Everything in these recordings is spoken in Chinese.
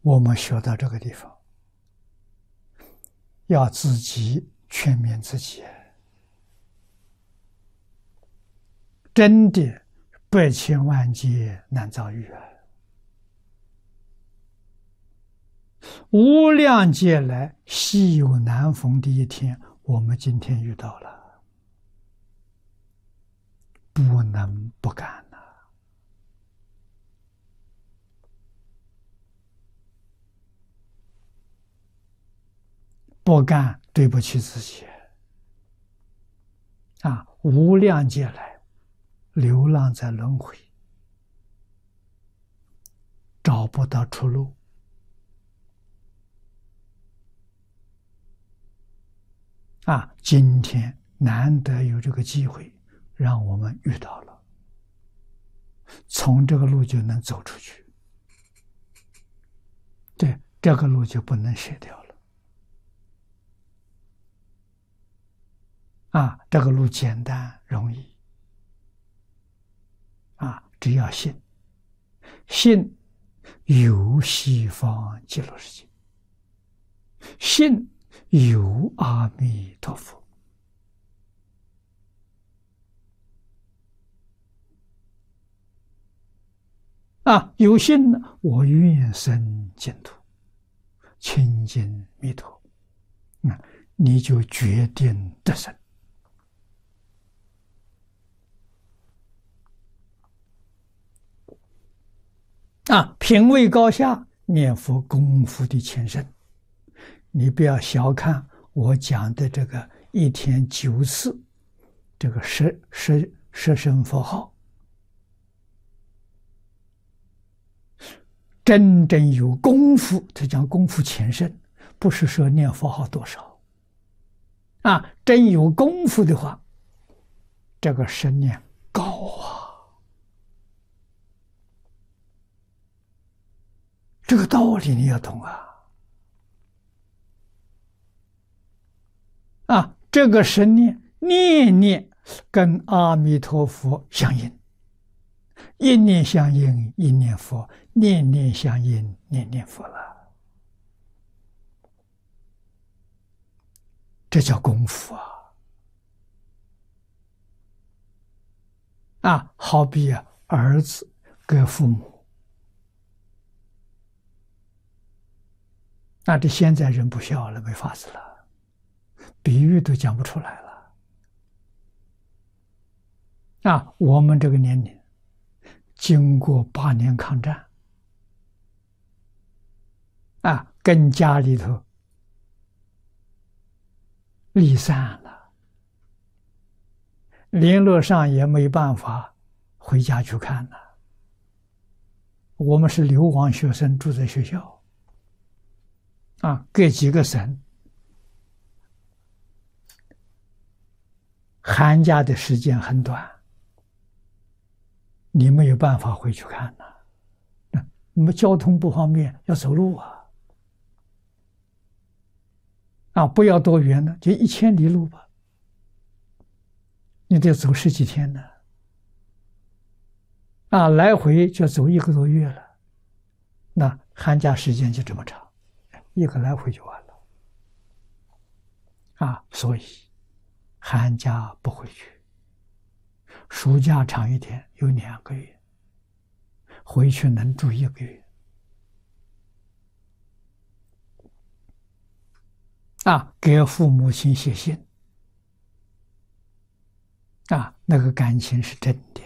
我们学到这个地方，要自己劝勉自己，真的百千万劫难遭遇啊！无量劫来稀有难逢的一天，我们今天遇到了，不能不干呐！不干对不起自己啊！无量劫来流浪在轮回，找不到出路啊！今天难得有这个机会，让我们遇到了，从这个路就能走出去，对，这个路就不能舍掉了啊！这个路简单容易啊，只要信，信有西方极乐世界，信有阿弥陀佛啊！有信呢，我愿生净土，亲近弥陀，你就决定得生啊！品位高下，念佛功夫的前身，你不要小看我讲的这个一天9次这个十声佛号，真正有功夫，他讲功夫前身，不是说念佛号多少啊！真有功夫的话，这个声念高啊！这个道理你要懂啊！啊，这个声念念念跟阿弥陀佛相应，一念相应一念佛，念念相应念念佛了，这叫功夫啊！啊，好比儿子跟父母。那这现在人不孝了，没法子了，比喻都讲不出来了。啊，我们这个年龄，经过8年抗战，啊，跟家里头离散了，联络上也没办法回家去看了。我们是流亡学生，住在学校。啊，各几个省，寒假的时间很短，你没有办法回去看呐。你们交通不方便，要走路啊。啊，不要多远呢，就1000里路吧，你得走10几天呢。啊，来回就走1个多月了，那寒假时间就这么长。1个来回就完了啊！所以寒假不回去，暑假长一点有2个月，回去能住1个月啊！给父母亲写信啊，那个感情是真的。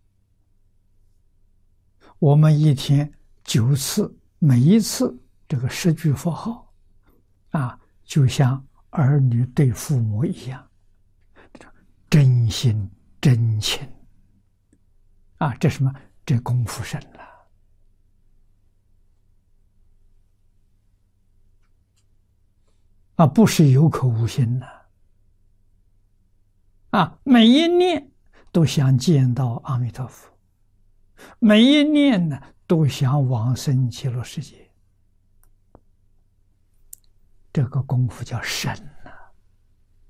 我们一天9次，每一次这个10句佛号啊，就像儿女对父母一样，真心真情啊！这什么？这功夫深了啊！不是有口无心了啊！每一念都想见到阿弥陀佛，每一念呢都想往生极乐世界。这个功夫叫深